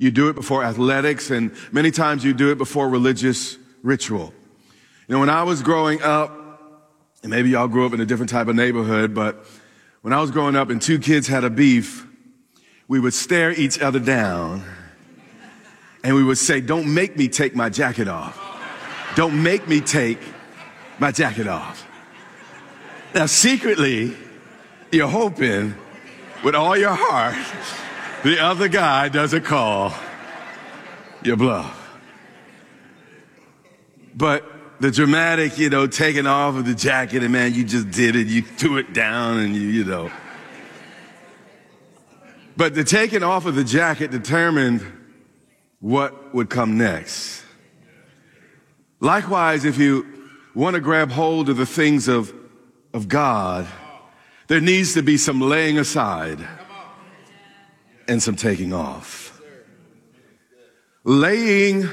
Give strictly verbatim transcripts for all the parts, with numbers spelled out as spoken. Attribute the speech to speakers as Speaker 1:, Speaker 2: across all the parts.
Speaker 1: You do it before athletics, and many times you do it before religious ritual. You know, when I was growing up, and maybe y'all grew up in a different type of neighborhood, but when I was growing up and two kids had a beef, we would stare each other down and we would say, "Don't make me take my jacket off. Don't make me take my jacket off." Now, secretly, you're hoping with all your heart the other guy doesn't call your bluff. But the dramatic, you know, taking off of the jacket, and man, you just did it. You threw it down and you, you know. But the taking off of the jacket determined what would come next. Likewise, if you want to grab hold of the things of, of God, there needs to be some laying aside and some taking off. Laying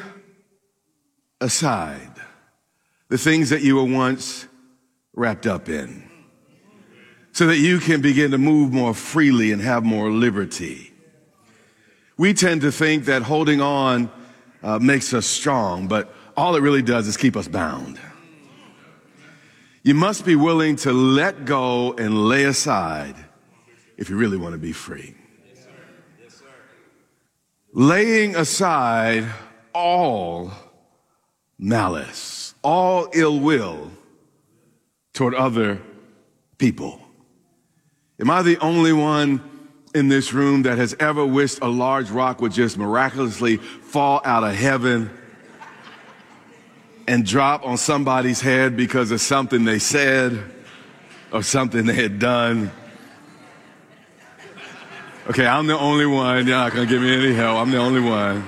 Speaker 1: aside the things that you were once wrapped up in, so that you can begin to move more freely and have more liberty. We tend to think that holding on uh, makes us strong, but all it really does is keep us bound. You must be willing to let go and lay aside if you really want to be free. Yes, sir. Yes, sir. Laying aside all malice, all ill will toward other people. Am I the only one in this room that has ever wished a large rock would just miraculously fall out of heaven and drop on somebody's head because of something they said or something they had done? Okay, I'm the only one. You're not going to give me any help. I'm the only one.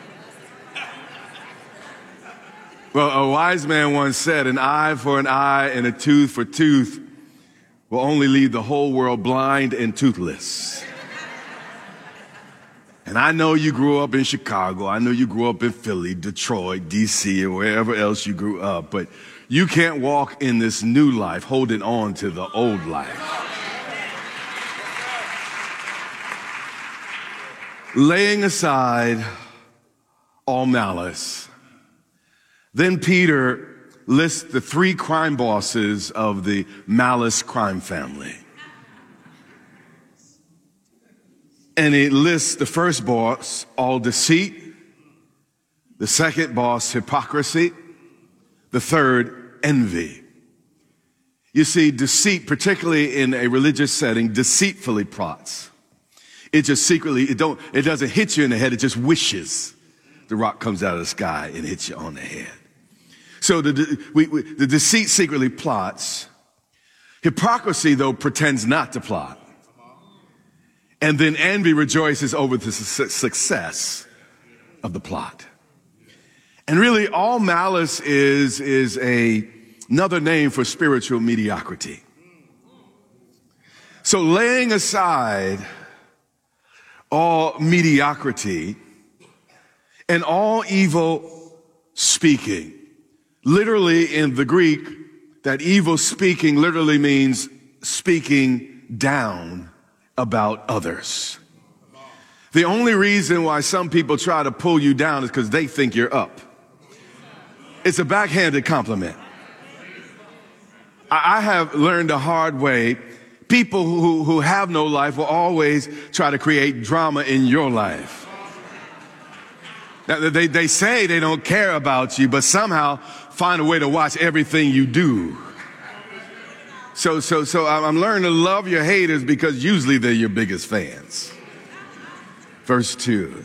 Speaker 1: Well, a wise man once said, "An eye for an eye and a tooth for tooth will only leave the whole world blind and toothless." And I know you grew up in Chicago. I know you grew up in Philly, Detroit, D C, or wherever else you grew up. But you can't walk in this new life holding on to the old life. Laying aside all malice. Then Peter lists the three crime bosses of the malice crime family. And he lists the first boss, all deceit. The second boss, hypocrisy. The third, envy. You see, deceit, particularly in a religious setting, deceitfully plots. It just secretly, it don't, it doesn't hit you in the head, it just wishes the rock comes out of the sky and hits you on the head. So the, we, we, the deceit secretly plots. Hypocrisy, though, pretends not to plot. And then envy rejoices over the su- success of the plot. And really, all malice is, is a, another name for spiritual mediocrity. So laying aside all mediocrity and all evil speaking. Literally in the Greek, that evil speaking literally means speaking down about others. The only reason why some people try to pull you down is because they think you're up. It's a backhanded compliment. I have learned the hard way. People who, who have no life will always try to create drama in your life. Now, they, they say they don't care about you, but somehow find a way to watch everything you do. So, so, so I'm learning to love your haters because usually they're your biggest fans. Verse two.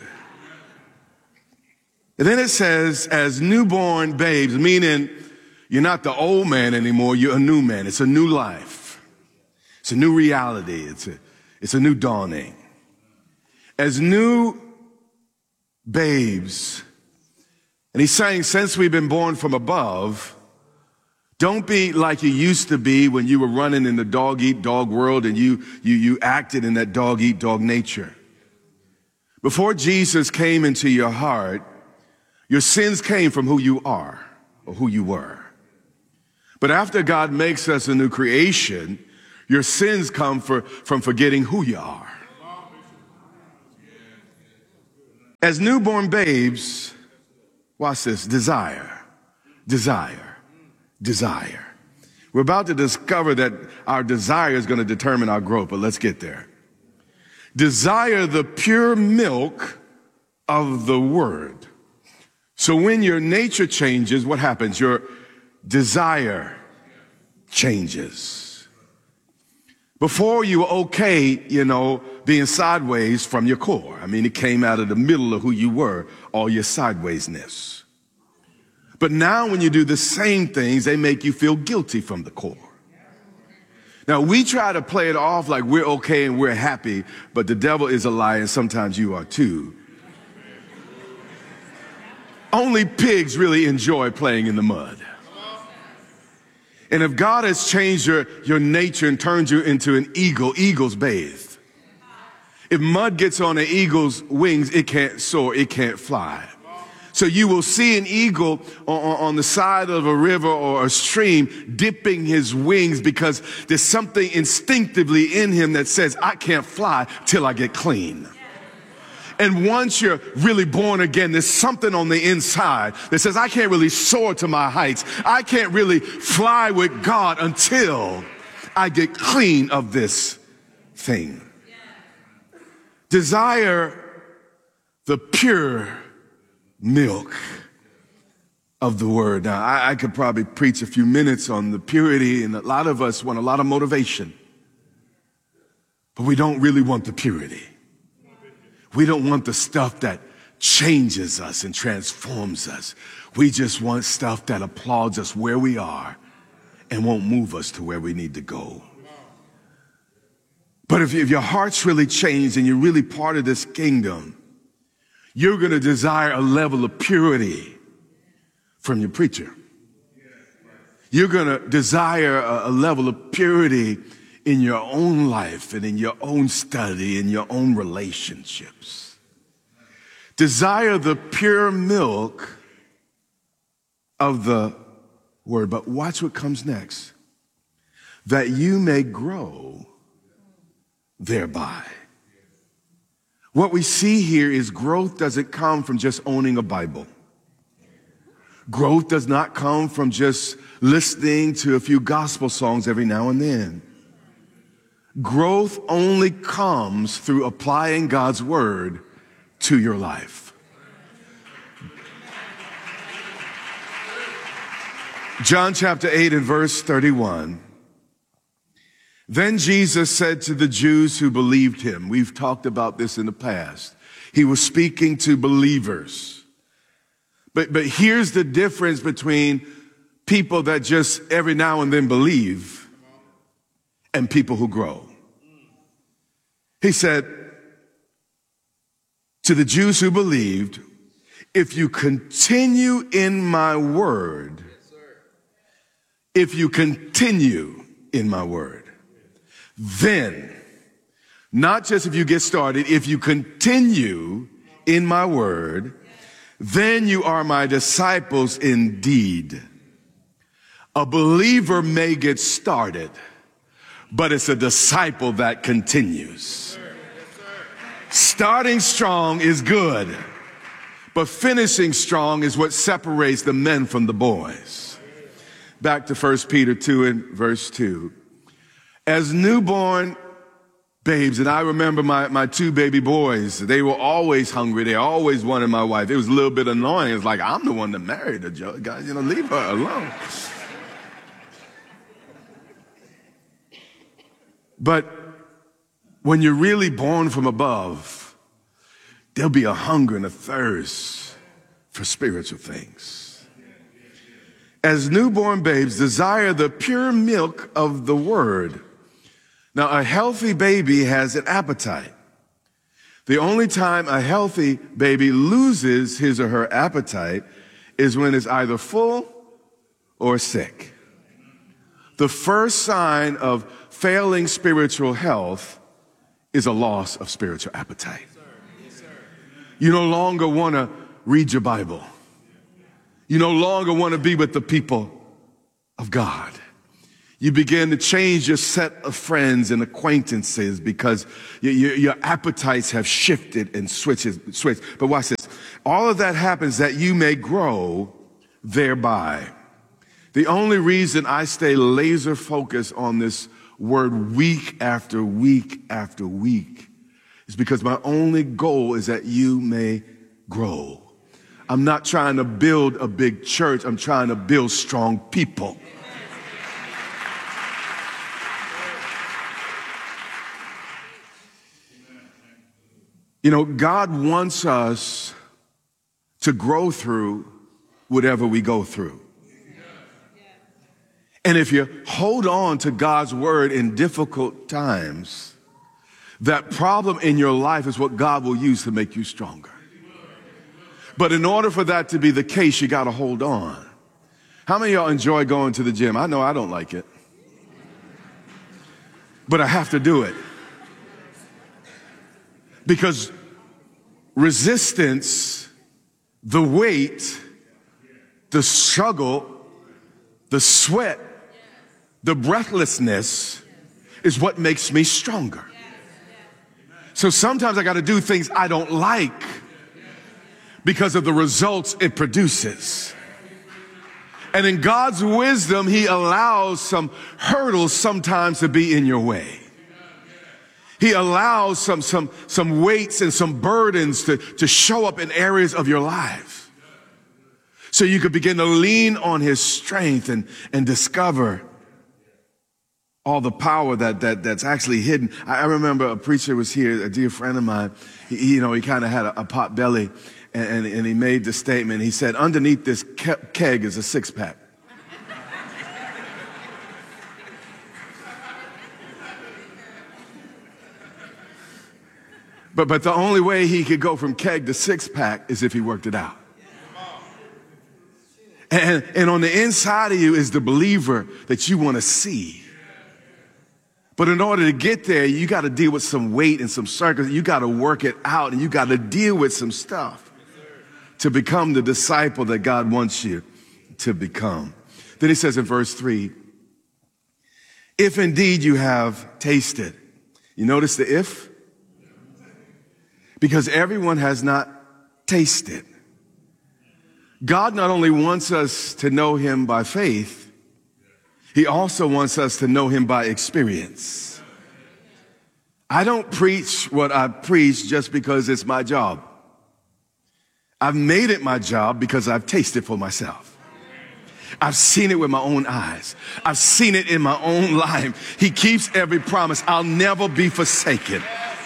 Speaker 1: And then it says, as newborn babes, meaning you're not the old man anymore, you're a new man. It's a new life. It's a new reality. It's a, it's a new dawning. As new babes, and he's saying, since we've been born from above, don't be like you used to be when you were running in the dog-eat-dog world and you, you, you acted in that dog-eat-dog nature. Before Jesus came into your heart, your sins came from who you are or who you were. But after God makes us a new creation, your sins come for, from forgetting who you are. As newborn babes, watch this, desire, desire, desire. We're about to discover that our desire is going to determine our growth, but let's get there. Desire the pure milk of the word. So when your nature changes, what happens? Your desire changes. Before you were okay, you know, being sideways from your core. I mean, it came out of the middle of who you were, all your sidewaysness. But now when you do the same things, they make you feel guilty from the core. Now, we try to play it off like we're okay and we're happy, but the devil is a liar, and sometimes you are too. Only pigs really enjoy playing in the mud. And if God has changed your, your nature and turned you into an eagle, eagles bathe. If mud gets on an eagle's wings, it can't soar, it can't fly. So you will see an eagle on, on the side of a river or a stream dipping his wings because there's something instinctively in him that says, I can't fly till I get clean. And once you're really born again, there's something on the inside that says, I can't really soar to my heights. I can't really fly with God until I get clean of this thing. Desire the pure milk of the word. Now, I, I could probably preach a few minutes on the purity, and a lot of us want a lot of motivation, but we don't really want the purity. We don't want the stuff that changes us and transforms us. We just want stuff that applauds us where we are and won't move us to where we need to go. But if, if your heart's really changed and you're really part of this kingdom, you're going to desire a level of purity from your preacher. You're going to desire a, a level of purity in your own life and in your own study, in your own relationships. Desire the pure milk of the word. But watch what comes next. That you may grow thereby. What we see here is growth doesn't come from just owning a Bible. Growth does not come from just listening to a few gospel songs every now and then. Growth only comes through applying God's word to your life. John chapter eight and verse thirty-one. Then Jesus said to the Jews who believed him, we've talked about this in the past. He was speaking to believers. But, but here's the difference between people that just every now and then believe and people who grow. He said to the Jews who believed, if you continue in my word, if you continue in my word, then, not just if you get started, if you continue in my word, then you are my disciples indeed. A believer may get started, but it's a disciple that continues. Starting strong is good, but finishing strong is what separates the men from the boys. Back to First Peter two and verse two. As newborn babes, and I remember my, my two baby boys, they were always hungry. They always wanted my wife. It was a little bit annoying. It's like, I'm the one that married her, Joe. Guys, you know, leave her alone. But when you're really born from above, there'll be a hunger and a thirst for spiritual things. As newborn babes, desire the pure milk of the word. Now, a healthy baby has an appetite. The only time a healthy baby loses his or her appetite is when it's either full or sick. The first sign of failing spiritual health is a loss of spiritual appetite. You no longer want to read your Bible. You no longer want to be with the people of God. You begin to change your set of friends and acquaintances because your, your, your appetites have shifted and switched. switched. But watch this. All of that happens that you may grow thereby. The only reason I stay laser focused on this word week after week after week is because my only goal is that you may grow. I'm not trying to build a big church. I'm trying to build strong people. You know, God wants us to grow through whatever we go through. And if you hold on to God's word in difficult times, that problem in your life is what God will use to make you stronger. But in order for that to be the case, you got to hold on. How many of y'all enjoy going to the gym? I know I don't like it, but I have to do it. Because resistance, the weight, the struggle, the sweat, the breathlessness is what makes me stronger. So sometimes I got to do things I don't like because of the results it produces. And in God's wisdom, he allows some hurdles sometimes to be in your way. He allows some, some, some weights and some burdens to, to show up in areas of your life. So you could begin to lean on his strength and, and discover all the power that, that that's actually hidden. I, I remember a preacher was here, a dear friend of mine. He, you know, he kind of had a, a pot belly, and, and, and he made the statement. He said, underneath this ke- keg is a six pack. But, but the only way he could go from keg to six pack is if he worked it out. And, and on the inside of you is the believer that you want to see. But in order to get there, you got to deal with some weight and some circles. You got to work it out, and you got to deal with some stuff to become the disciple that God wants you to become. Then he says in verse three, if indeed you have tasted. You notice the if? Because everyone has not tasted. God not only wants us to know him by faith, he also wants us to know him by experience. I don't preach what I preach just because it's my job. I've made it my job because I've tasted for myself. I've seen it with my own eyes. I've seen it in my own life. He keeps every promise. I'll never be forsaken.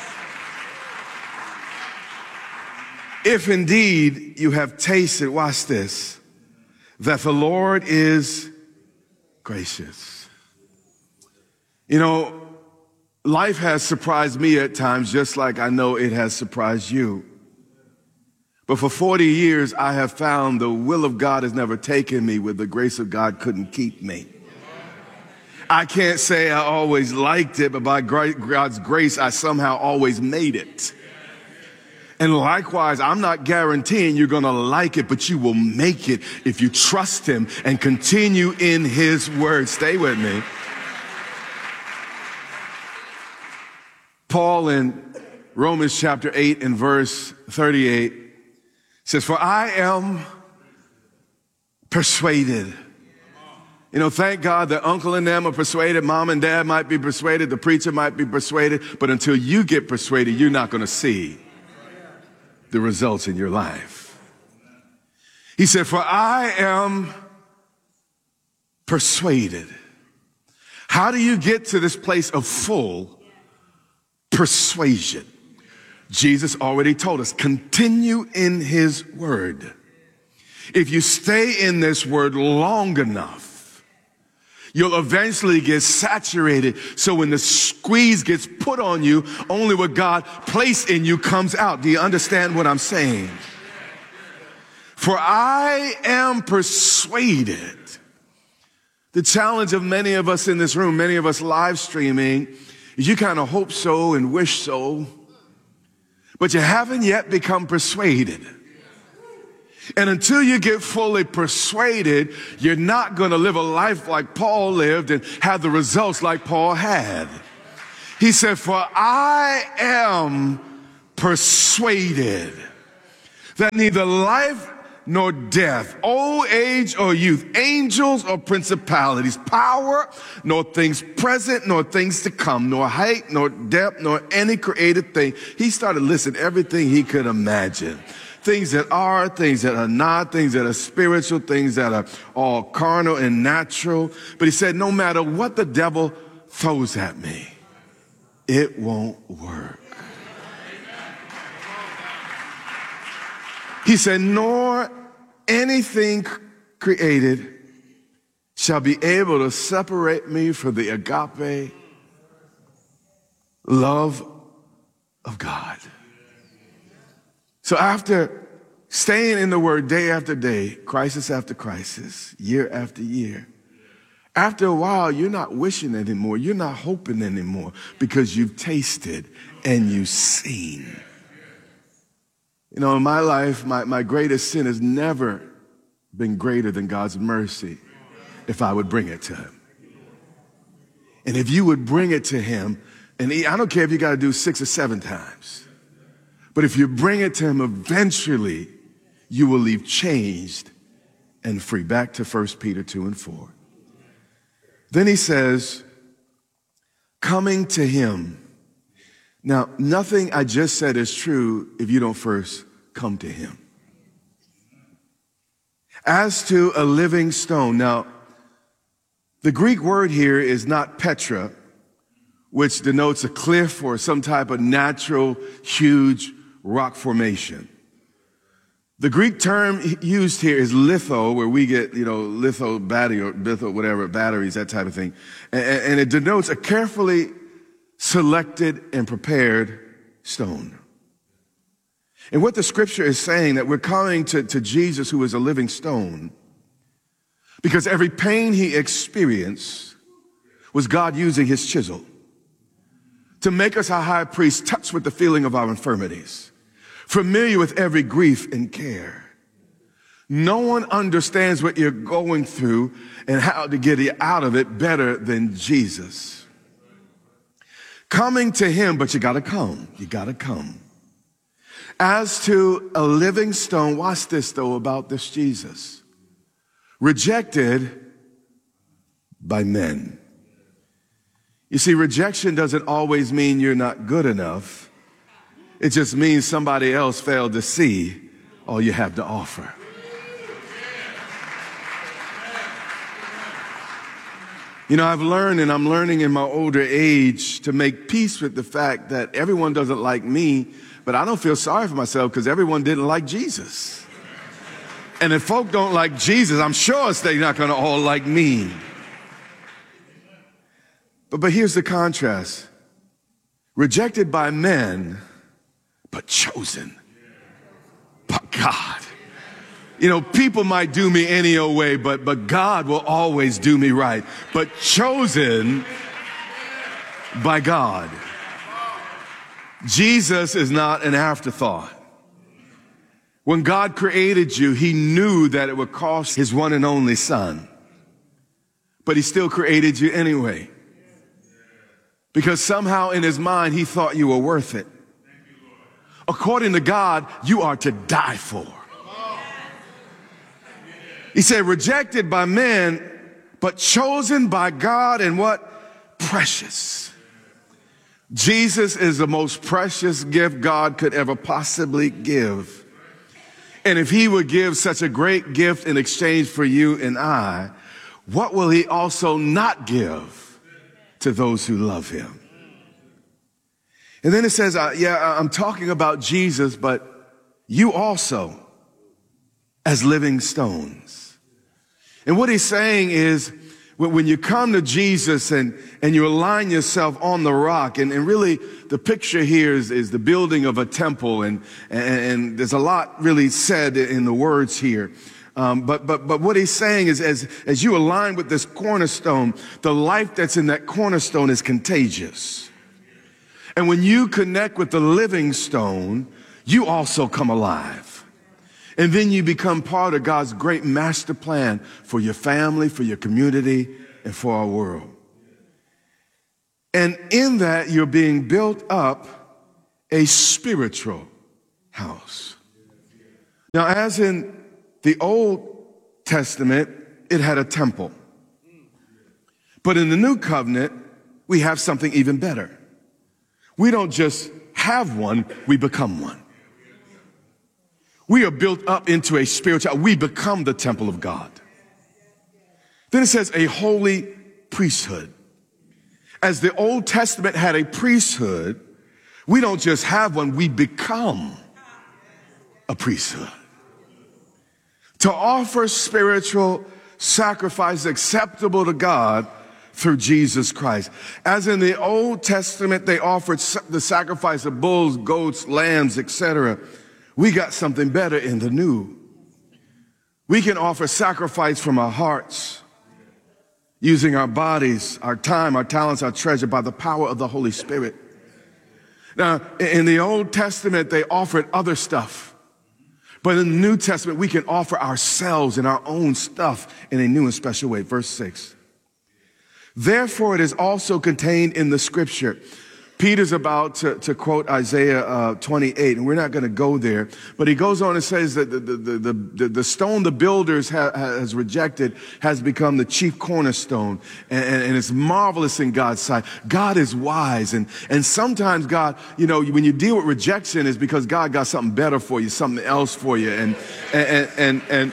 Speaker 1: If indeed you have tasted, watch this, that the Lord is gracious. You know, life has surprised me at times, just like I know it has surprised you. But for forty years, I have found the will of God has never taken me where the grace of God couldn't keep me. I can't say I always liked it, but by God's grace, I somehow always made it. And likewise, I'm not guaranteeing you're going to like it, but you will make it if you trust him and continue in his word. Stay with me. Paul in Romans chapter eight and verse thirty-eight says, for I am persuaded. You know, thank God that uncle and them are persuaded. Mom and dad might be persuaded. The preacher might be persuaded. But until you get persuaded, you're not going to see the results in your life. He said, for I am persuaded. How do you get to this place of full persuasion? Jesus already told us, continue in his word. If you stay in this word long enough, you'll eventually get saturated. So when the squeeze gets put on you, only what God placed in you comes out. Do you understand what I'm saying? For I am persuaded. The challenge of many of us in this room, many of us live streaming, is you kind of hope so and wish so, but you haven't yet become persuaded. And until you get fully persuaded, you're not going to live a life like Paul lived and have the results like Paul had. He said, for I am persuaded that neither life nor death, old age or youth, angels or principalities, power, nor things present, nor things to come, nor height, nor depth, nor any created thing. He started listing everything he could imagine. Things that are, things that are not, things that are spiritual, things that are all carnal and natural. But he said, no matter what the devil throws at me, it won't work. He said, nor anything created shall be able to separate me from the agape love of God. So after staying in the word day after day, crisis after crisis, year after year, after a while, you're not wishing anymore. You're not hoping anymore because you've tasted and you've seen. You know, in my life, my, my greatest sin has never been greater than God's mercy if I would bring it to him. And if you would bring it to him, and he, I don't care if you got to do six or seven times, but if you bring it to him, eventually you will leave changed and free. Back to First Peter two and four. Then he says, coming to him. Now, nothing I just said is true if you don't first come to him. As to a living stone. Now, the Greek word here is not Petra, which denotes a cliff or some type of natural, huge rock formation. The Greek term used here is litho, where we get, you know, litho battery or litho, whatever, batteries, that type of thing. And, and it denotes a carefully selected and prepared stone. And what the scripture is saying, that we're coming to, to Jesus, who is a living stone, because every pain he experienced was God using his chisel to make us our high priest, touched with the feeling of our infirmities, familiar with every grief and care. No one understands what you're going through and how to get you out of it better than Jesus. Coming to him, but you gotta come. You gotta come. As to a living stone, watch this though about this Jesus. Rejected by men. You see, rejection doesn't always mean you're not good enough. It just means somebody else failed to see all you have to offer. You know, I've learned, and I'm learning in my older age, to make peace with the fact that everyone doesn't like me, but I don't feel sorry for myself because everyone didn't like Jesus. And if folk don't like Jesus, I'm sure they're not going to all like me. But, but here's the contrast. Rejected by men, but chosen by God. You know, people might do me any old way, but, but God will always do me right. But chosen by God. Jesus is not an afterthought. When God created you, he knew that it would cost his one and only son. But he still created you anyway. Because somehow in his mind, he thought you were worth it. According to God, you are to die for. He said, rejected by men, but chosen by God, and what? Precious. Jesus is the most precious gift God could ever possibly give. And if he would give such a great gift in exchange for you and I, what will he also not give to those who love him? And then it says, uh, yeah, I'm talking about Jesus, but you also as living stones. And what he's saying is, when you come to Jesus and, and you align yourself on the rock, and, and really the picture here is, is the building of a temple, and, and, and there's a lot really said in the words here. Um, but, but, but what he's saying is, as, as you align with this cornerstone, the life that's in that cornerstone is contagious. And when you connect with the living stone, you also come alive. And then you become part of God's great master plan for your family, for your community, and for our world. And in that, you're being built up a spiritual house. Now, as in the Old Testament, it had a temple. But in the New Covenant, we have something even better. We don't just have one, we become one. We are built up into a spiritual, we become the temple of God. Then it says a holy priesthood. As the Old Testament had a priesthood, we don't just have one, we become a priesthood. To offer spiritual sacrifice acceptable to God through Jesus Christ. As in the Old Testament, they offered the sacrifice of bulls, goats, lambs, et cetera. We got something better in the new. We can offer sacrifice from our hearts, using our bodies, our time, our talents, our treasure by the power of the Holy Spirit. Now, in the Old Testament, they offered other stuff. But in the New Testament, we can offer ourselves and our own stuff in a new and special way. Verse six. Therefore, it is also contained in the scripture. Peter's about to, to quote Isaiah uh, twenty-eight, and we're not going to go there. But he goes on and says that the, the, the, the, the stone the builders ha, has rejected has become the chief cornerstone. And, and, and it's marvelous in God's sight. God is wise. And, and sometimes God, you know, when you deal with rejection, it's because God got something better for you, something else for you. And, and, and, and,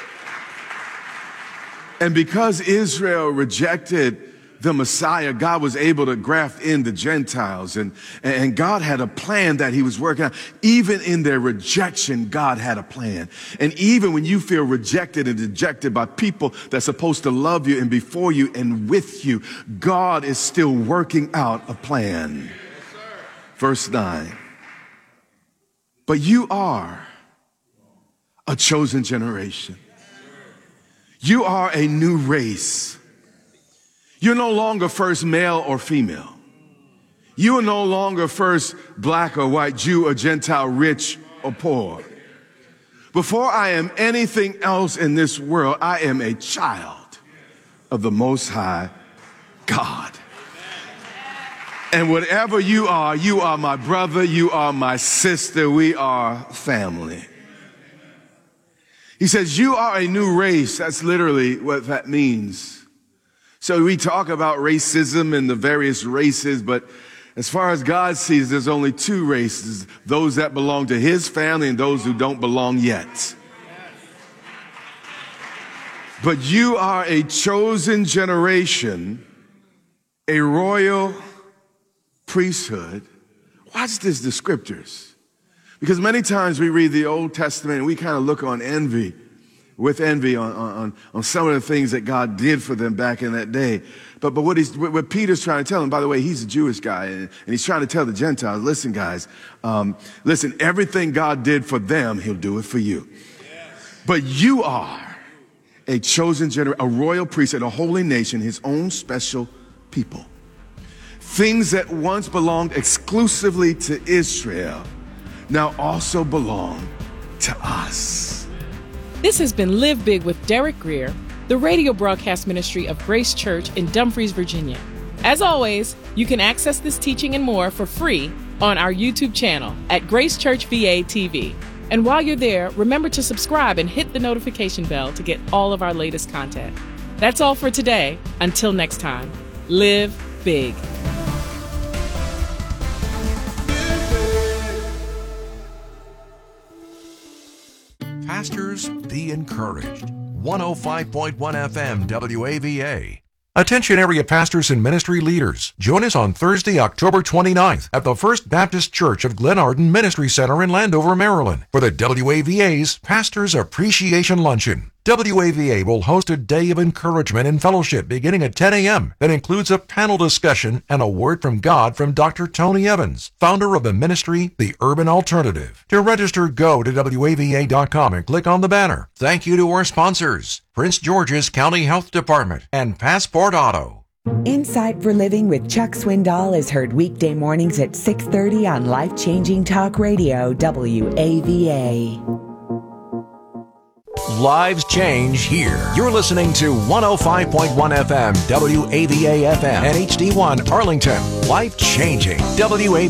Speaker 1: and because Israel rejected the Messiah, God was able to graft in the Gentiles, and, and God had a plan that he was working on. Even in their rejection, God had a plan. And even when you feel rejected and dejected by people that's supposed to love you and be for you and with you, God is still working out a plan. Yes, verse nine. But you are a chosen generation. You are a new race. You're no longer first male or female. You are no longer first black or white, Jew or Gentile, rich or poor. Before I am anything else in this world, I am a child of the Most High God. And whatever you are, you are my brother, you are my sister, we are family. He says, you are a new race. That's literally what that means. So we talk about racism and the various races, but as far as God sees, there's only two races, those that belong to his family and those who don't belong yet. But you are a chosen generation, a royal priesthood. Watch this, the scriptures. Because many times we read the Old Testament and we kind of look on envy. with envy on, on, on some of the things that God did for them back in that day. But, but what, he's, what Peter's trying to tell them, by the way, he's a Jewish guy, and, and he's trying to tell the Gentiles, listen, guys, um, listen, everything God did for them, he'll do it for you. Yes. But you are a chosen generation, a royal priesthood, a holy nation, his own special people. Things that once belonged exclusively to Israel now also belong to us.
Speaker 2: This has been Live Big with Derek Grier, the radio broadcast ministry of Grace Church in Dumfries, Virginia. As always, you can access this teaching and more for free on our YouTube channel at Grace Church V A T V. And while you're there, remember to subscribe and hit the notification bell to get all of our latest content. That's all for today. Until next time, live big.
Speaker 3: Pastors, be encouraged. one oh five point one F M W A V A. Attention area pastors and ministry leaders. Join us on Thursday, October twenty-ninth at the First Baptist Church of Glenarden Ministry Center in Landover, Maryland for the W A V A's Pastors Appreciation Luncheon. W A V A will host a day of encouragement and fellowship beginning at ten a.m. that includes a panel discussion and a word from God from Doctor Tony Evans, founder of the ministry, The Urban Alternative. To register, go to W A V A dot com and click on the banner. Thank you to our sponsors, Prince George's County Health Department and Passport Auto.
Speaker 4: Insight for Living with Chuck Swindoll is heard weekday mornings at six thirty on Life Changing Talk Radio, W A V A.
Speaker 3: Lives change here. You're listening to one oh five point one F M, W A V A F M, and H D one Arlington. Life changing. W A V A.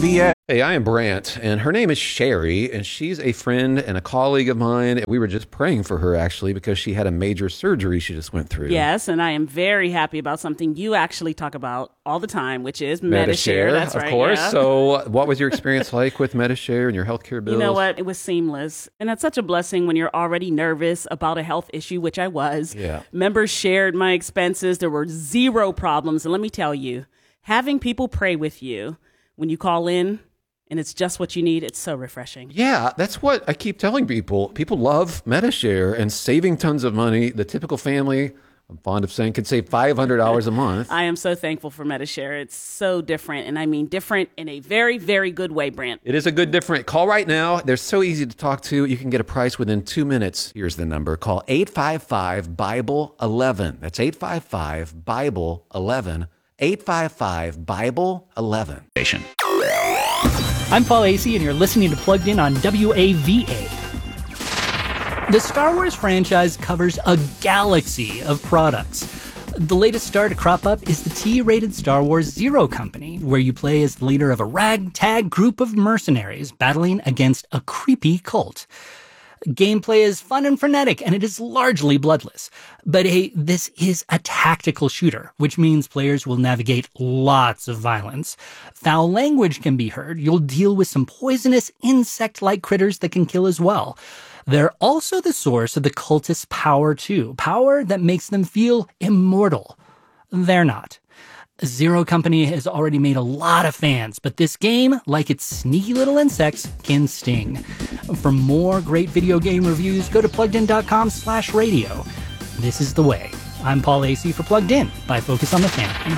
Speaker 5: Hey, I am Brant, and her name is Sherry, and she's a friend and a colleague of mine. We were just praying for her, actually, because she had a major surgery she just went through.
Speaker 6: Yes, and I am very happy about something you actually talk about all the time, which is Medi-Share.
Speaker 5: Medi-Share,
Speaker 6: That's
Speaker 5: of
Speaker 6: right,
Speaker 5: course.
Speaker 6: yeah.
Speaker 5: So what was your experience like with Medi-Share and your healthcare bills?
Speaker 6: You know what? It was seamless. And that's such a blessing when you're already nervous about a health issue, which I was.
Speaker 5: Yeah.
Speaker 6: Members shared my expenses. There were zero problems. And let me tell you, having people pray with you when you call in, and it's just what you need, it's so refreshing.
Speaker 5: Yeah, that's what I keep telling people. People love Medi-Share and saving tons of money. The typical family, I'm fond of saying, could save five hundred dollars a month.
Speaker 6: I am so thankful for Medi-Share. It's so different, and I mean different in a very, very good way, Brant.
Speaker 5: It is a good different. Call right now. They're so easy to talk to. You can get a price within two minutes. Here's the number. Call eight five five, Bible eleven. That's eight five five, Bible eleven. eight five five, Bible eleven.
Speaker 7: I'm Paul Acey, and you're listening to Plugged In on W A V A. The Star Wars franchise covers a galaxy of products. The latest star to crop up is the T-rated Star Wars Zero Company, where you play as the leader of a ragtag group of mercenaries battling against a creepy cult. Gameplay is fun and frenetic, and it is largely bloodless. But hey, this is a tactical shooter, which means players will navigate lots of violence. Foul language can be heard. You'll deal with some poisonous insect-like critters that can kill as well. They're also the source of the cultists' power too, power that makes them feel immortal. They're not. Zero Company has already made a lot of fans, but this game, like its sneaky little insects, can sting. For more great video game reviews, go to pluggedin.com slash radio. This is the way. I'm Paul Acey for Plugged In by Focus on the Family.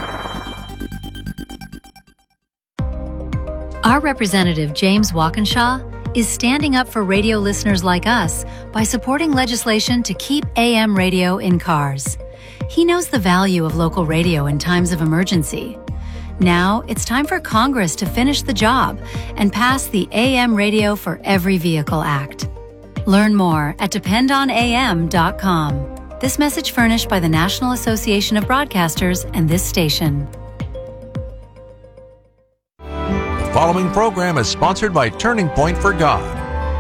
Speaker 8: Our representative, James Walkinshaw, is standing up for radio listeners like us by supporting legislation to keep A M radio in cars. He knows the value of local radio in times of emergency. Now it's time for Congress to finish the job and pass the A M Radio for Every Vehicle Act. Learn more at depend on A M dot com. This message furnished by the National Association of Broadcasters and this station.
Speaker 3: The following program is sponsored by Turning Point for God.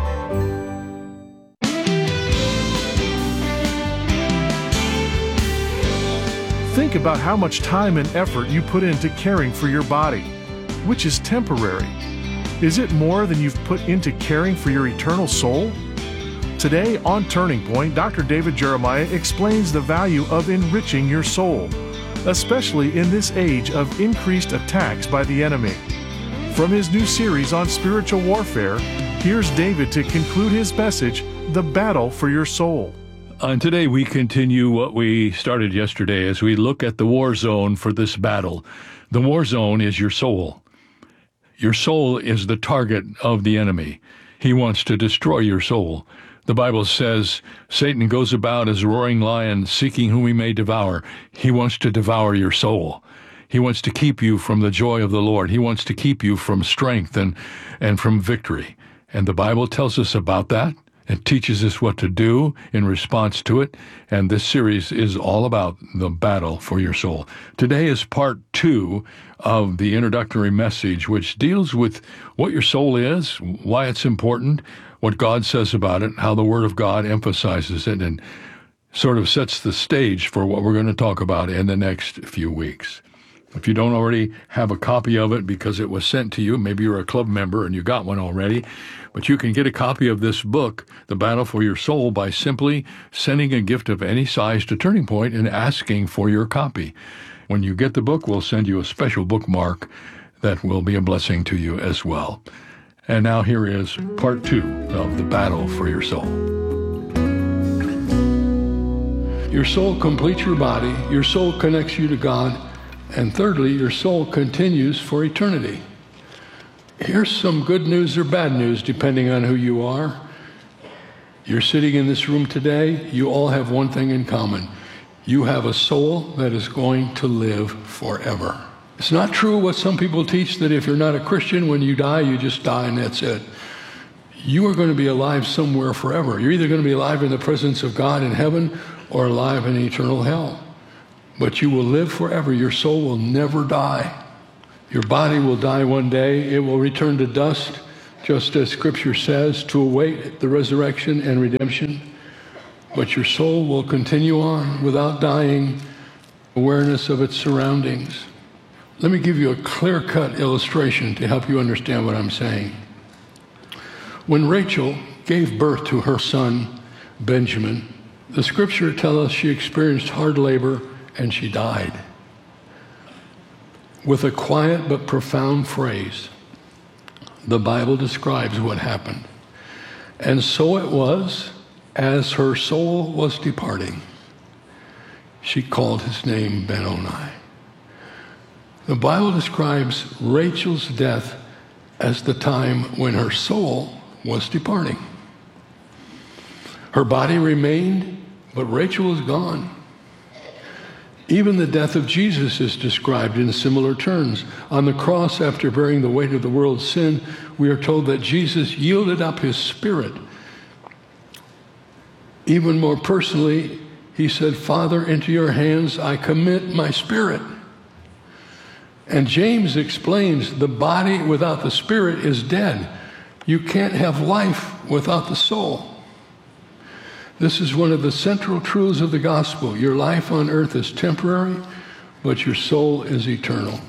Speaker 9: Think about how much time and effort you put into caring for your body, which is temporary. Is it more than you've put into caring for your eternal soul? Today on Turning Point, Doctor David Jeremiah explains the value of enriching your soul, especially in this age of increased attacks by the enemy. From his new series on spiritual warfare, here's David to conclude his message, The Battle for Your Soul.
Speaker 10: And today we continue what we started yesterday as we look at the war zone for this battle. The war zone is your soul. Your soul is the target of the enemy. He wants to destroy your soul. The Bible says Satan goes about as a roaring lion seeking whom he may devour. He wants to devour your soul. He wants to keep you from the joy of the Lord. He wants to keep you from strength and, and from victory. And the Bible tells us about that. It teaches us what to do in response to it, and this series is all about the battle for your soul. Today is part two of the introductory message, which deals with what your soul is, why it's important, what God says about it, how the Word of God emphasizes it, and sort of sets the stage for what we're going to talk about in the next few weeks. If you don't already have a copy of it because it was sent to you, maybe you're a club member and you got one already, but you can get a copy of this book, The Battle for Your Soul, by simply sending a gift of any size to Turning Point and asking for your copy. When you get the book, we'll send you a special bookmark that will be a blessing to you as well. And now here is part two of The Battle for Your Soul. Your soul completes your body. Your soul connects you to God. And thirdly, your soul continues for eternity. Here's some good news or bad news, depending on who you are. You're sitting in this room today. You all have one thing in common. You have a soul that is going to live forever. It's not true what some people teach, that if you're not a Christian, when you die, you just die and that's it. You are going to be alive somewhere forever. You're either going to be alive in the presence of God in heaven or alive in eternal hell. But you will live forever. Your soul will never die. Your body will die one day. It will return to dust, just as Scripture says, to await the resurrection and redemption. But your soul will continue on without dying, awareness of its surroundings. Let me give you a clear-cut illustration to help you understand what I'm saying. When Rachel gave birth to her son, Benjamin, the Scripture tells us she experienced hard labor and she died. With a quiet but profound phrase, the Bible describes what happened. And so it was, as her soul was departing, she called his name Ben-Oni. The Bible describes Rachel's death as the time when her soul was departing. Her body remained, but Rachel was gone. Even the death of Jesus is described in similar terms. On the cross, after bearing the weight of the world's sin, we are told that Jesus yielded up his spirit. Even more personally, he said, "Father, into your hands I commit my spirit." And James explains the body without the spirit is dead. You can't have life without the soul. This is one of the central truths of the gospel. Your life on earth is temporary, but your soul is eternal.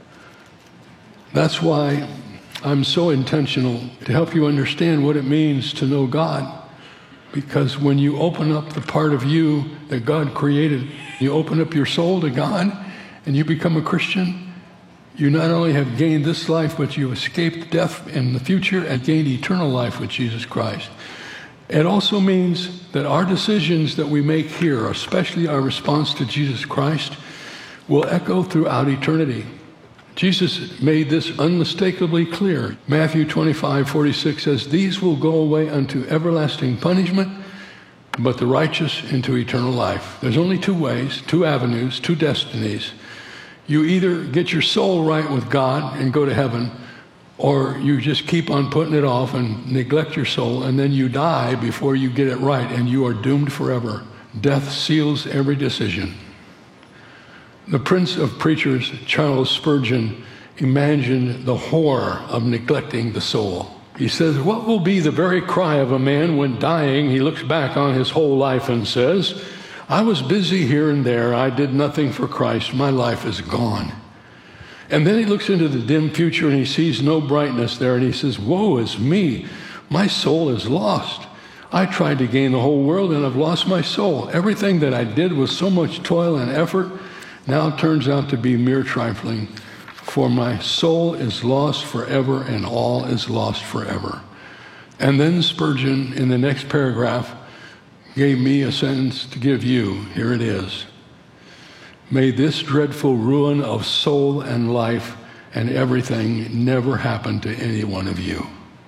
Speaker 10: That's why I'm so intentional to help you understand what it means to know God. Because when you open up the part of you that God created, you open up your soul to God, and you become a Christian, you not only have gained this life, but you escaped death in the future and gained eternal life with Jesus Christ. It also means that our decisions that we make here, especially our response to Jesus Christ, will echo throughout eternity. Jesus made this unmistakably clear. Matthew twenty-five forty-six says, "These will go away unto everlasting punishment, but the righteous into eternal life." There's only two ways, two avenues, two destinies. You either get your soul right with God and go to heaven, or you just keep on putting it off and neglect your soul, and then you die before you get it right, and you are doomed forever. Death seals every decision. The Prince of Preachers, Charles Spurgeon, imagined the horror of neglecting the soul. He says, "What will be the very cry of a man when dying he looks back on his whole life and says, 'I was busy here and there, I did nothing for Christ, my life is gone.' And then he looks into the dim future and he sees no brightness there, and he says, 'Woe is me, my soul is lost. I tried to gain the whole world and I've lost my soul. Everything that I did with so much toil and effort now turns out to be mere trifling, for my soul is lost forever and all is lost forever.'" And then Spurgeon, in the next paragraph, gave me a sentence to give you. Here it is. "May this dreadful ruin of soul and life and everything never happen to any one of you."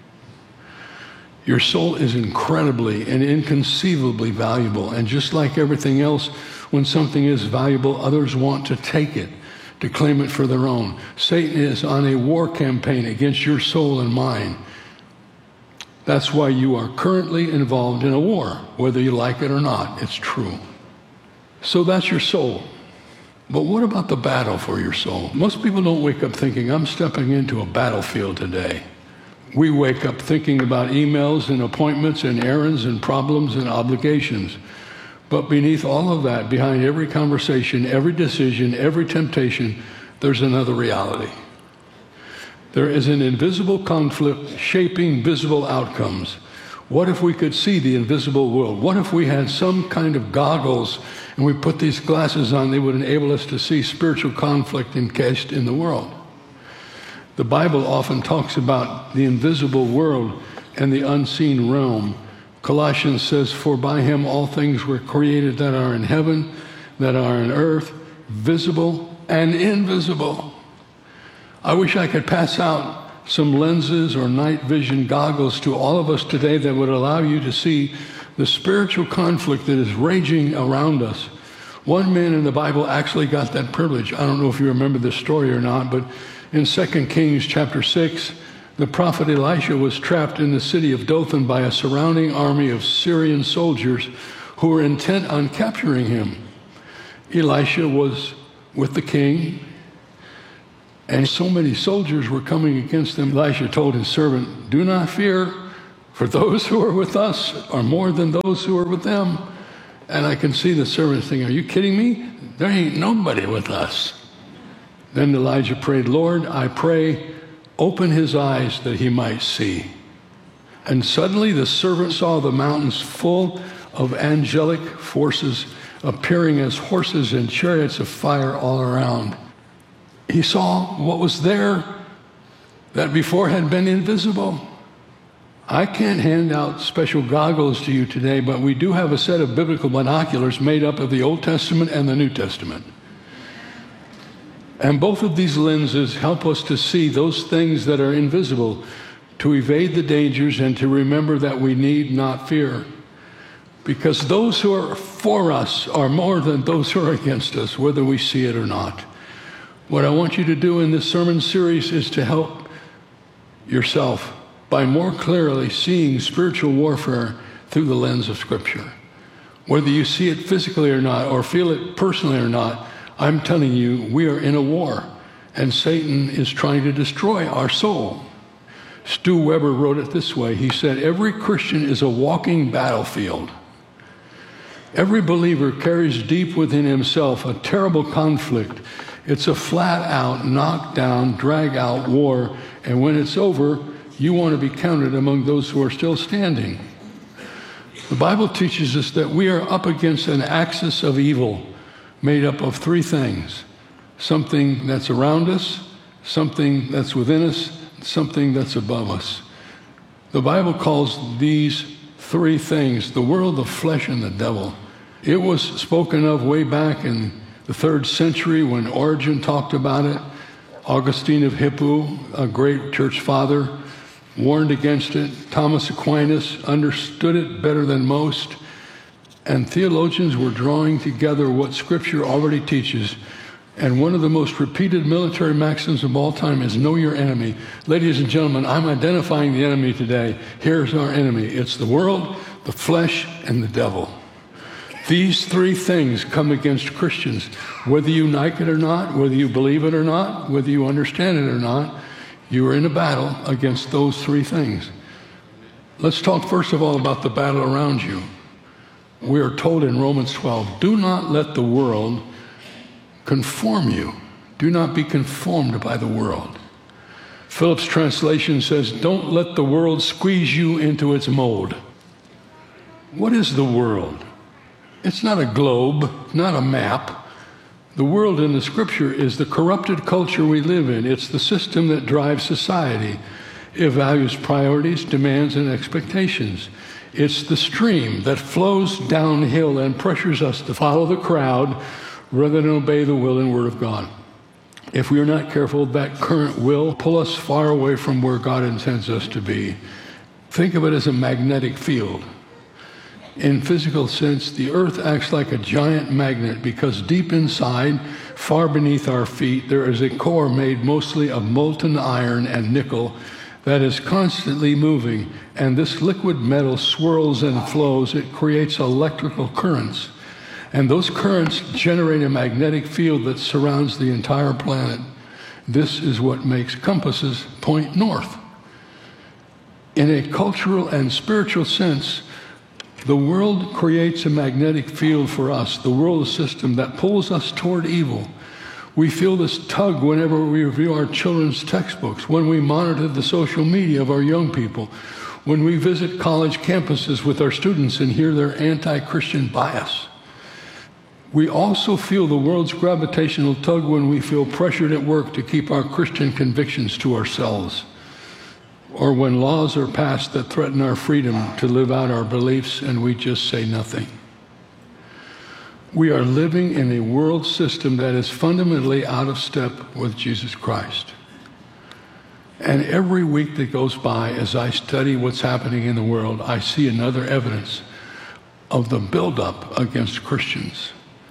Speaker 10: Your soul is incredibly and inconceivably valuable, and just like everything else, when something is valuable, others want to take it, to claim it for their own. Satan is on a war campaign against your soul and mine. That's why you are currently involved in a war, whether you like it or not. It's true. So that's your soul. But what about the battle for your soul? Most people don't wake up thinking, "I'm stepping into a battlefield today." We wake up thinking about emails and appointments and errands and problems and obligations. But beneath all of that, behind every conversation, every decision, every temptation, there's another reality. There is an invisible conflict shaping visible outcomes. What if we could see the invisible world? What if we had some kind of goggles and we put these glasses on, they would enable us to see spiritual conflict encased in the world? The Bible often talks about the invisible world and the unseen realm. Colossians says, "For by him all things were created that are in heaven, that are in earth, visible and invisible." I wish I could pass out some lenses or night vision goggles to all of us today that would allow you to see the spiritual conflict that is raging around us. One man in the Bible actually got that privilege. I don't know if you remember this story or not, but in Second Kings chapter six, the prophet Elisha was trapped in the city of Dothan by a surrounding army of Syrian soldiers who were intent on capturing him. Elisha was with the king, And so many soldiers were coming against them. Elisha told his servant, "Do not fear, for those who are with us are more than those who are with them." And I can see the servant thinking, "Are you kidding me? There ain't nobody with us." Then Elijah prayed, "Lord, I pray, open his eyes that he might see." And suddenly the servant saw the mountains full of angelic forces appearing as horses and chariots of fire all around. He saw what was there that before had been invisible. I can't hand out special goggles to you today, but we do have a set of biblical binoculars made up of the Old Testament and the New Testament. And both of these lenses help us to see those things that are invisible, to evade the dangers, and to remember that we need not fear. Because those who are for us are more than those who are against us, whether we see it or not. What I want you to do in this sermon series is to help yourself by more clearly seeing spiritual warfare through the lens of Scripture. Whether you see it physically or not, or feel it personally or not, I'm telling you, we are in a war, and Satan is trying to destroy our soul. Stu Weber wrote it this way. He said, "Every Christian is a walking battlefield. Every believer carries deep within himself a terrible conflict. It's a flat-out, knock-down, drag-out war, and when it's over, you want to be counted among those who are still standing." The Bible teaches us that we are up against an axis of evil made up of three things: something that's around us, something that's within us, something that's above us. The Bible calls these three things the world, the flesh, and the devil. It was spoken of way back in the third century when Origen talked about it. Augustine of Hippo, a great church father, warned against it. Thomas Aquinas understood it better than most. And theologians were drawing together what Scripture already teaches. And one of the most repeated military maxims of all time is know your enemy. Ladies and gentlemen, I'm identifying the enemy today. Here's our enemy. It's the world, the flesh, and the devil. These three things come against Christians. Whether you like it or not, whether you believe it or not, whether you understand it or not, you are in a battle against those three things. Let's talk first of all about the battle around you. We are told in Romans twelve, "Do not let the world conform you. Do not be conformed by the world." Phillips' translation says, "Don't let the world squeeze you into its mold." What is the world? It's not a globe, not a map. The world in the Scripture is the corrupted culture we live in. It's the system that drives society. It values priorities, demands, and expectations. It's the stream that flows downhill and pressures us to follow the crowd rather than obey the will and word of God. If we are not careful, that current will pull us far away from where God intends us to be. Think of it as a magnetic field. In physical sense, the earth acts like a giant magnet because deep inside, far beneath our feet, there is a core made mostly of molten iron and nickel that is constantly moving, and this liquid metal swirls and flows. It creates electrical currents, and those currents generate a magnetic field that surrounds the entire planet. This is what makes compasses point north. In a cultural and spiritual sense, the world creates a magnetic field for us. The world is a system that pulls us toward evil. We feel this tug whenever we review our children's textbooks, when we monitor the social media of our young people, when we visit college campuses with our students and hear their anti-Christian bias. We also feel the world's gravitational tug when we feel pressured at work to keep our Christian convictions to ourselves, or when laws are passed that threaten our freedom to live out our beliefs and we just say nothing. We are living in a world system that is fundamentally out of step with Jesus Christ. And every week that goes by, as I study what's happening in the world, I see another evidence of the buildup against Christians.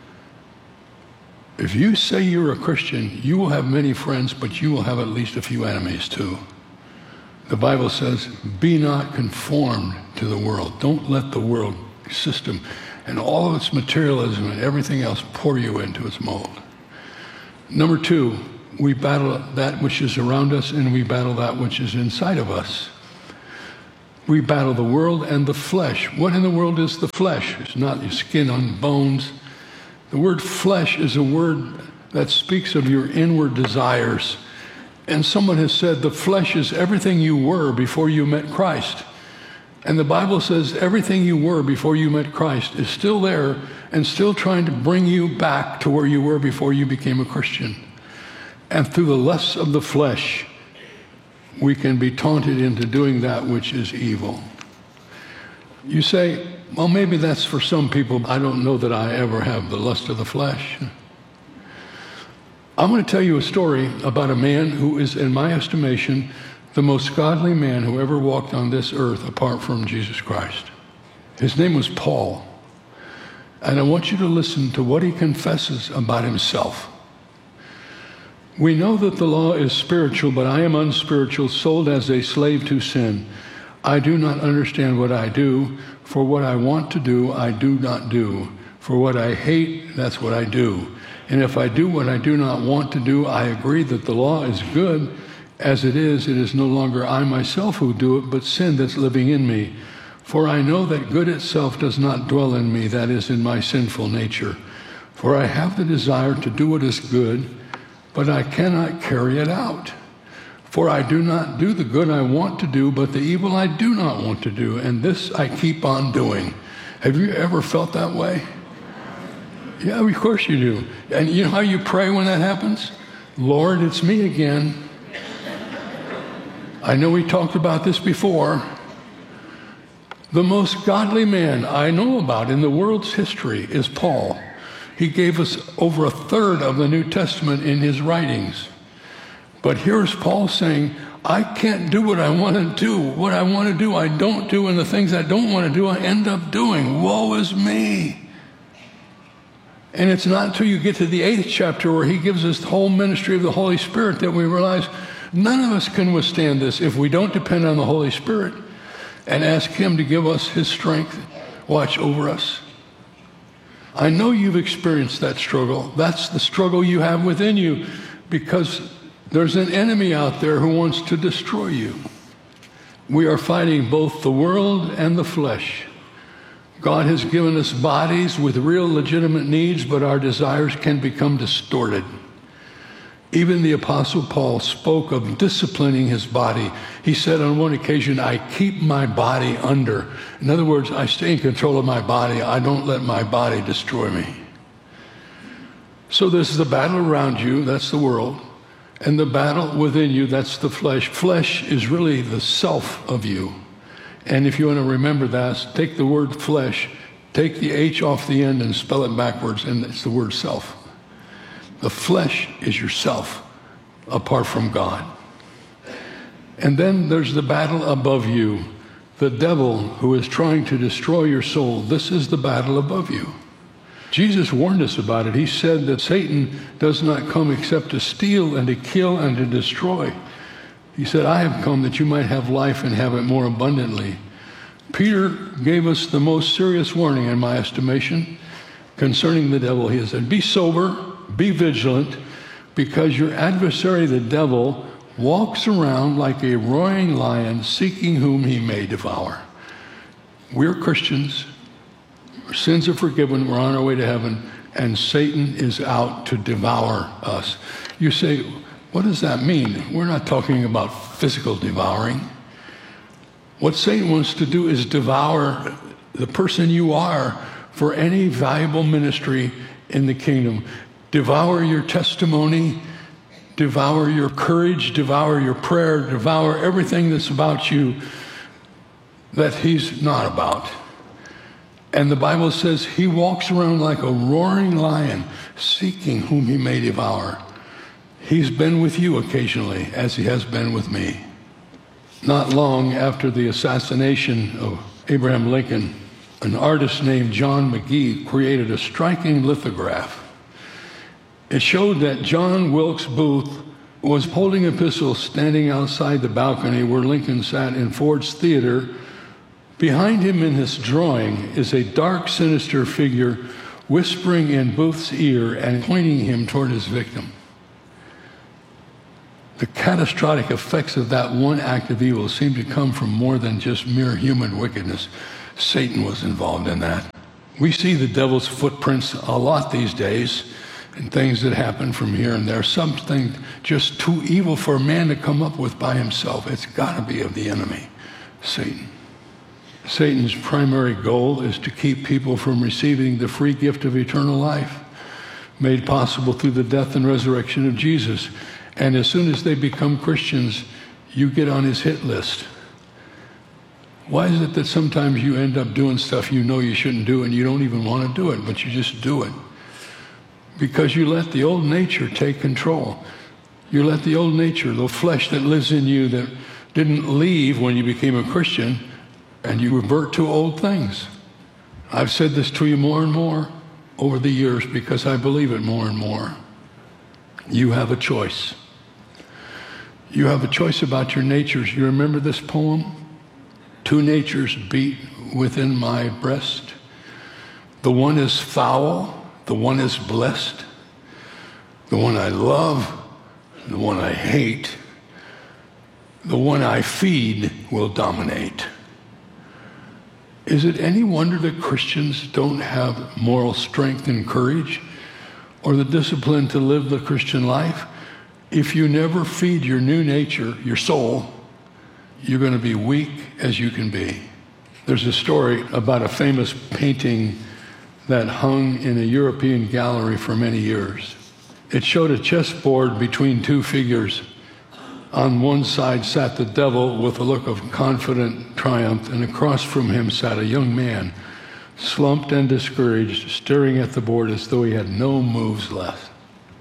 Speaker 10: If you say you're a Christian, you will have many friends, but you will have at least a few enemies too. The Bible says, be not conformed to the world. Don't let the world system and all of its materialism and everything else pour you into its mold. Number two, we battle that which is around us, and we battle that which is inside of us. We battle the world and the flesh. What in the world is the flesh? It's not your skin on bones. The word flesh is a word that speaks of your inward desires. And someone has said the flesh is everything you were before you met Christ. And the Bible says everything you were before you met Christ is still there and still trying to bring you back to where you were before you became a Christian. And through the lusts of the flesh, we can be taunted into doing that which is evil. You say, well, maybe that's for some people. I don't know that I ever have the lust of the flesh. I'm going to tell you a story about a man who is, in my estimation, the most godly man who ever walked on this earth apart from Jesus Christ. His name was Paul. And I want you to listen to what he confesses about himself. We know that the law is spiritual, but I am unspiritual, sold as a slave to sin. I do not understand what I do, for what I want to do, I do not do. For what I hate, that's what I do. And if I do what I do not want to do, I agree that the law is good. As it is, it is no longer I myself who do it, but sin that's living in me. For I know that good itself does not dwell in me, that is, in my sinful nature. For I have the desire to do what is good, but I cannot carry it out. For I do not do the good I want to do, but the evil I do not want to do, and this I keep on doing. Have you ever felt that way? Yeah, of course you do. And you know how you pray when that happens? Lord, it's me again. I know we talked about this before. The most godly man I know about in the world's history is Paul. He gave us over a third of the New Testament in his writings. But here's Paul saying, I can't do what I want to do. What I want to do, I don't do, and the things I don't want to do, I end up doing. Woe is me. And it's not until you get to the eighth chapter where he gives us the whole ministry of the Holy Spirit that we realize none of us can withstand this if we don't depend on the Holy Spirit and ask him to give us his strength, watch over us. I know you've experienced that struggle. That's the struggle you have within you, because there's an enemy out there who wants to destroy you. We are fighting both the world and the flesh. God has given us bodies with real legitimate needs, but our desires can become distorted. Even the Apostle Paul spoke of disciplining his body. He said on one occasion, I keep my body under. In other words, I stay in control of my body. I don't let my body destroy me. So this is the battle around you, that's the world. And the battle within you, that's the flesh. Flesh is really the self of you. And if you want to remember that, take the word flesh, take the H off the end and spell it backwards, and it's the word self. The flesh is yourself apart from God. And then there's the battle above you, the devil who is trying to destroy your soul. This is the battle above you. Jesus warned us about it. He said that Satan does not come except to steal and to kill and to destroy. He said, I have come that you might have life and have it more abundantly. Peter gave us the most serious warning, in my estimation, concerning the devil. He said, be sober, be vigilant, because your adversary, the devil, walks around like a roaring lion, seeking whom he may devour. We're Christians. Our sins are forgiven. We're on our way to heaven. And Satan is out to devour us. You say, what does that mean? We're not talking about physical devouring. What Satan wants to do is devour the person you are for any valuable ministry in the kingdom. Devour your testimony, devour your courage, devour your prayer, devour everything that's about you that he's not about. And the Bible says he walks around like a roaring lion, seeking whom he may devour. He's been with you occasionally, as he has been with me. Not long after the assassination of Abraham Lincoln, an artist named John McGee created a striking lithograph. It showed that John Wilkes Booth was holding a pistol standing outside the balcony where Lincoln sat in Ford's Theater. Behind him in this drawing is a dark, sinister figure whispering in Booth's ear and pointing him toward his victim. the catastrophic effects of that one act of evil seem to come from more than just mere human wickedness. Satan was involved in that. We see the devil's footprints a lot these days in things that happen from here and there. Something just too evil for a man to come up with by himself. It's got to be of the enemy, Satan. Satan's primary goal is to keep people from receiving the free gift of eternal life, made possible through the death and resurrection of Jesus. And as soon as they become Christians, you get on his hit list. Why is it that sometimes you end up doing stuff you know you shouldn't do and you don't even want to do it, but you just do it? Because you let the old nature take control. You let the old nature, the flesh that lives in you that didn't leave when you became a Christian, and you revert to old things. I've said this to you more and more over the years because I believe it more and more. You have a choice. You have a choice about your natures. You remember this poem? Two natures beat within my breast. The one is foul, the one is blessed. The one I love, the one I hate. The one I feed will dominate. Is it any wonder that Christians don't have moral strength and courage or the discipline to live the Christian life? If you never feed your new nature, your soul, you're going to be weak as you can be. There's a story about a famous painting that hung in a European gallery for many years. It showed a chessboard between two figures. On one side sat the devil with a look of confident triumph, and across from him sat a young man, slumped and discouraged, staring at the board as though he had no moves left.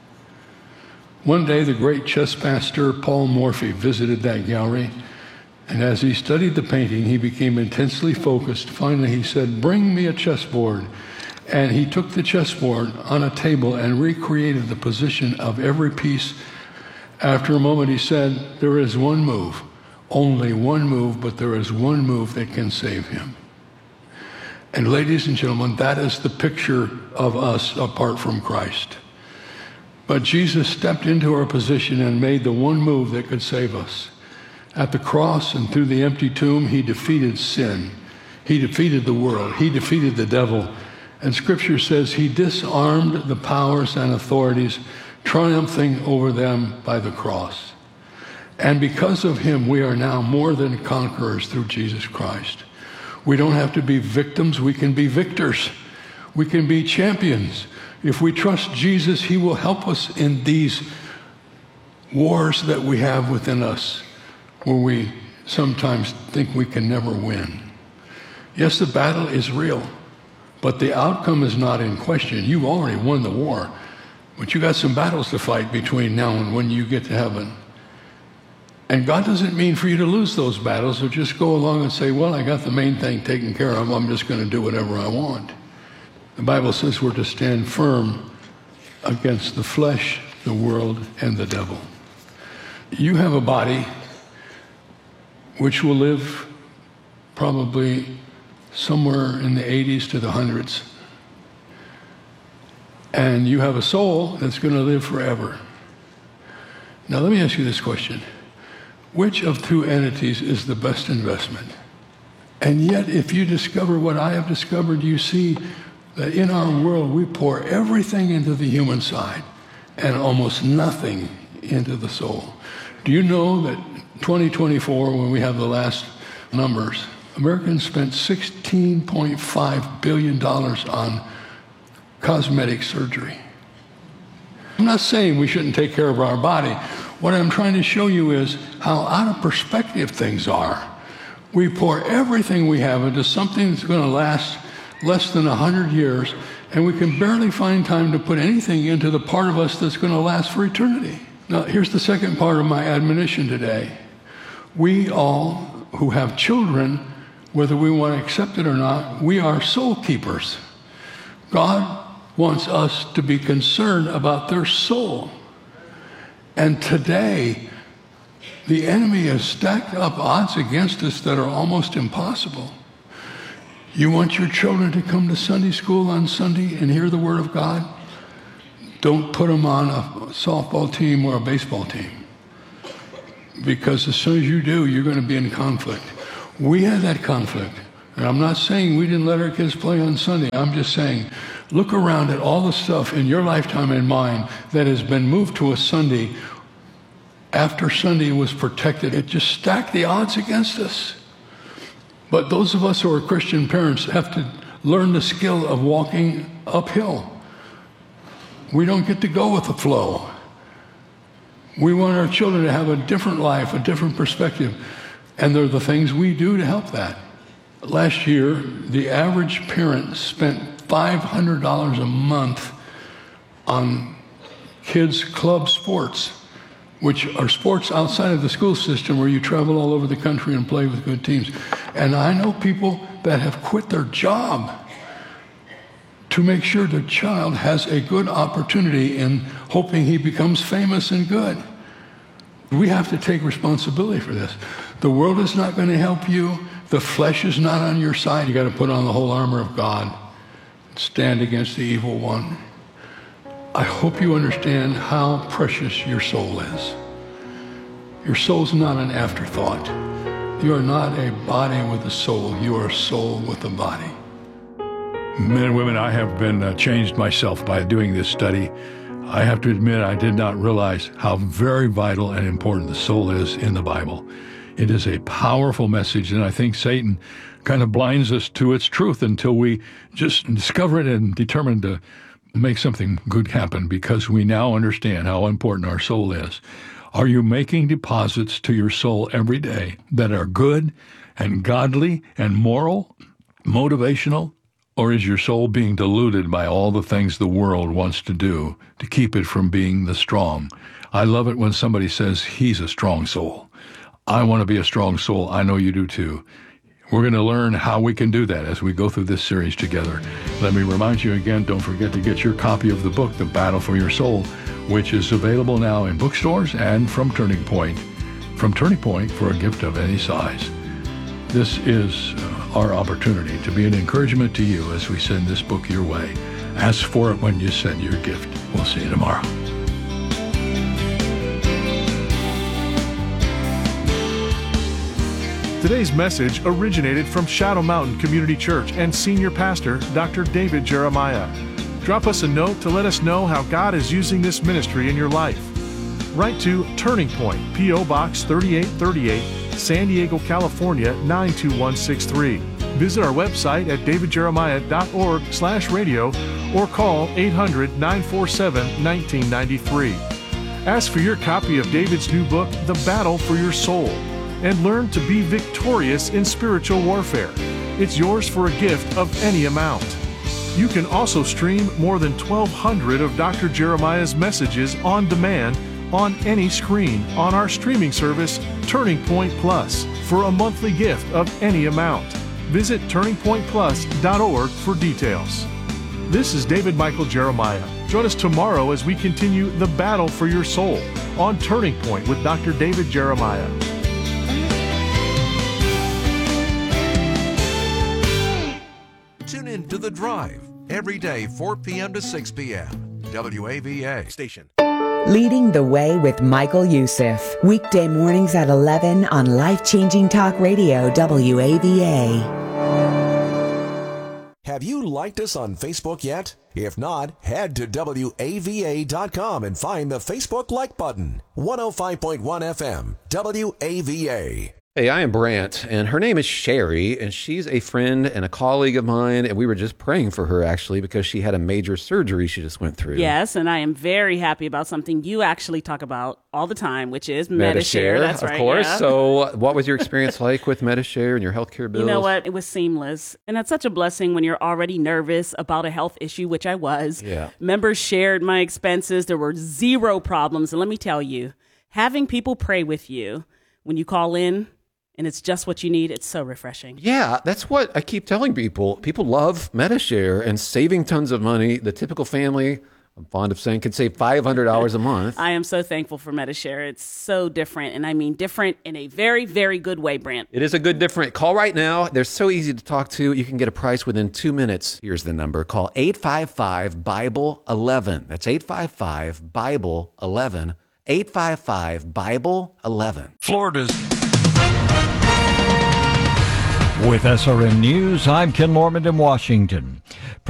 Speaker 10: One day, the great chess master Paul Morphy visited that gallery, and as he studied the painting, he became intensely focused. Finally, he said, "Bring me a chessboard." And he took the chessboard on a table and recreated the position of every piece. After a moment, he said, "There is one move, only one move, but there is one move that can save him." And ladies and gentlemen, that is the picture of us apart from Christ. But Jesus stepped into our position and made the one move that could save us. At the cross and through the empty tomb, he defeated sin. He defeated the world. He defeated the devil. And Scripture says he disarmed the powers and authorities, triumphing over them by the cross. And because of him, we are now more than conquerors through Jesus Christ. We don't have to be victims. We can be victors. We can be champions. If we trust Jesus, he will help us in these wars that we have within us, where we sometimes think we can never win. Yes, the battle is real, but the outcome is not in question. You've already won the war. But you got some battles to fight between now and when you get to heaven. And God doesn't mean for you to lose those battles or just go along and say, well, I got the main thing taken care of. I'm just going to do whatever I want. The Bible says we're to stand firm against the flesh, the world, and the devil. You have a body which will live probably somewhere in the eighties to the hundreds. And you have a soul that's going to live forever. Now, let me ask you this question. Which of two entities is the best investment? And yet, if you discover what I have discovered, you see that in our world, we pour everything into the human side and almost nothing into the soul. Do you know that twenty twenty-four, when we have the last numbers, Americans spent sixteen point five billion dollars on cosmetic surgery? I'm not saying we shouldn't take care of our body. What I'm trying to show you is how out of perspective things are. We pour everything we have into something that's going to last less than one hundred years, and we can barely find time to put anything into the part of us that's going to last for eternity. Now, here's the second part of my admonition today. We all who have children, whether we want to accept it or not, we are soul keepers. God wants us to be concerned about their soul. And today, the enemy has stacked up odds against us that are almost impossible. You want your children to come to Sunday school on Sunday and hear the Word of God? Don't put them on a softball team or a baseball team. because as soon as you do, you're going to be in conflict. We had that conflict. And I'm not saying we didn't let our kids play on Sunday. I'm just saying, look around at all the stuff in your lifetime and mine that has been moved to a Sunday after Sunday was protected. It just stacked the odds against us. But those of us who are Christian parents have to learn the skill of walking uphill. We don't get to go with the flow. We want our children to have a different life, a different perspective. And there are the things we do to help that. Last year, the average parent spent five hundred dollars a month on kids' club sports, which are sports outside of the school system where you travel all over the country and play with good teams. And I know people that have quit their job to make sure their child has a good opportunity in hoping he becomes famous and good. We have to take responsibility for this. The world is not going to help you. The flesh is not on your side. You got to put on the whole armor of God, stand against the evil one. I hope you understand how precious your soul is. Your soul's not an afterthought. You are not a body with a soul. You are a soul with a body. Men and women, I have been uh, changed myself by doing this study. I have to admit, I did not realize how very vital and important the soul is in the Bible. It is a powerful message, and I think Satan kind of blinds us to its truth until we just discover it and determine to make something good happen, because we now understand how important our soul is. Are you making deposits to your soul every day that are good and godly and moral, motivational? Or is your soul being diluted by all the things the world wants to do to keep it from being the strong? I love it when somebody says he's a strong soul. I want to be a strong soul. I know you do too. We're going to learn how we can do that as we go through this series together. Let me remind you again, don't forget to get your copy of the book, The Battle for Your Soul, which is available now in bookstores and from Turning Point. From Turning Point for a gift of any size. This is uh, our opportunity to be an encouragement to you as we send this book your way. Ask for it when you send your gift. We'll see you tomorrow.
Speaker 9: Today's message originated from Shadow Mountain Community Church and Senior Pastor Doctor David Jeremiah. Drop us a note to let us know how God is using this ministry in your life. Write to Turning Point, P O Box thirty-eight thirty-eight, San Diego, California nine two one six three. Visit our website at davidjeremiah.org slash radio or call eight hundred, nine four seven, nineteen ninety-three. Ask for your copy of David's new book, The Battle for Your Soul, and learn to be victorious in spiritual warfare. It's yours for a gift of any amount. You can also stream more than twelve hundred of Doctor Jeremiah's messages on demand on any screen on our streaming service, Turning Point Plus, for a monthly gift of any amount. Visit turning point plus dot org for details. This is David Michael Jeremiah. Join us tomorrow as we continue the battle for your soul on Turning Point with Doctor David Jeremiah.
Speaker 3: Tune in to The Drive every day, four p.m. to six p.m. W A V A station.
Speaker 4: Leading the Way with Michael Youssef. Weekday mornings at eleven on Life-Changing Talk Radio, W A V A.
Speaker 11: Have you liked us on Facebook yet? If not, head to W A V A dot com and find the Facebook like button. one oh five point one F M, W A V A.
Speaker 5: Hey, I am Brant, and her name is Sherry, and she's a friend and a colleague of mine, and we were just praying for her, actually, because she had a major surgery she just went through.
Speaker 6: Yes, and I am very happy about something you actually talk about all the time, which is Medi-Share.
Speaker 5: Medi-Share,
Speaker 6: That's
Speaker 5: of
Speaker 6: right,
Speaker 5: course.
Speaker 6: yeah.
Speaker 5: So what was your experience like with Medi-Share and your healthcare bills?
Speaker 6: You know what? It was seamless. And that's such a blessing when you're already nervous about a health issue, which I was.
Speaker 5: Yeah.
Speaker 6: Members shared my expenses. There were zero problems. And let me tell you, having people pray with you when you call in, and it's just what you need, it's so refreshing.
Speaker 5: Yeah, that's what I keep telling people. People love Medi-Share and saving tons of money. The typical family, I'm fond of saying, can save five hundred dollars a month.
Speaker 6: I am so thankful for Medi-Share. It's so different, and I mean different in a very, very good way, Brant.
Speaker 5: It is a good different. Call right now. They're so easy to talk to. You can get a price within two minutes. Here's the number. Call eight five five, Bible eleven. That's eight five five, Bible eleven. eight five five, Bible eleven.
Speaker 12: Florida's. With S R N News, I'm Ken Lorman in Washington.